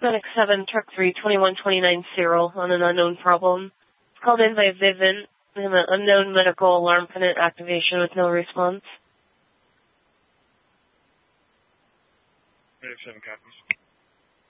Medic 7, Truck 3, 2129 Cyril on an unknown problem. Called in by Vivint and an unknown medical alarm pennant activation with no response. Medic 7 copies.